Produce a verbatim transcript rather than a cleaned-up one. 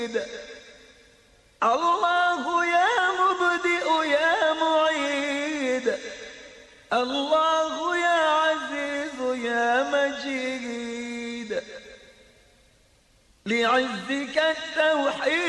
الله يا مبدئ يا معيد، الله يا عزيز يا مجيد، لعزك التوحيد